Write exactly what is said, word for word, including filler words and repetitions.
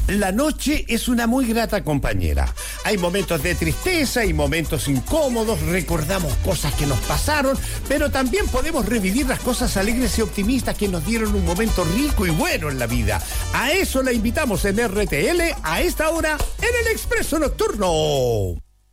La noche es una muy grata compañera. Hay momentos de tristeza y momentos incómodos, recordamos cosas que nos pasaron, pero también podemos revivir las cosas alegres y optimistas que nos dieron un momento rico y bueno en la vida. A eso la invitamos en R T L a esta hora en el Expreso Nocturno.